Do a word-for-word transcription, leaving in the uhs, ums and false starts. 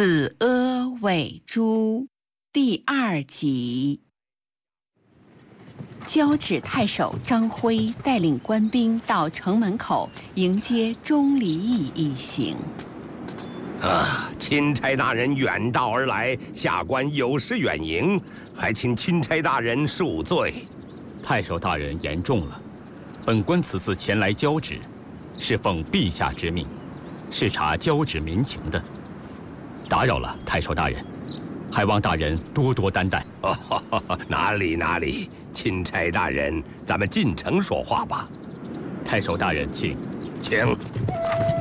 子阿尾诛第二集。交趾太守张辉带领官兵到城门口迎接钟离义一行。 啊，钦差大人远道而来，下官有失远迎，还请钦差大人恕罪。 太守大人言重了，本官此次前来交趾，是奉陛下之命，视察交趾民情的。打扰了太守大人，还望大人多多担待。 哦，哪里哪里，钦差大人，咱们进城说话吧。 太守大人，请， 请。